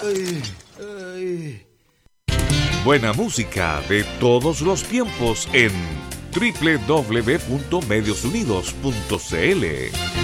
Buena música de todos los tiempos en www.mediosunidos.cl.